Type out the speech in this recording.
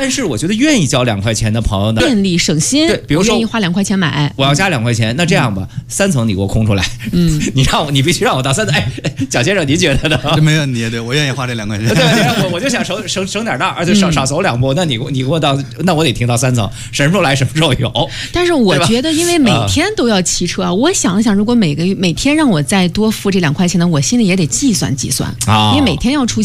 但是我觉得愿意交2块钱的朋友呢， 便利省心。 对，比如说我愿意花2块钱买， 我要加2块钱，那这样吧，3层你给我空出来，你必须让我到3层。哎，蒋先生您觉得呢？ 这没问题，对我愿意花这2块钱。 对，我就想省点道，而且少走2步。那你给我到，那我得停到3层，什么时候来什么时候有。 但是我觉得，因为每天都要骑车，我想了想，如果每天让我再多付这2块钱呢，我心里也得计算计算，因为每天要出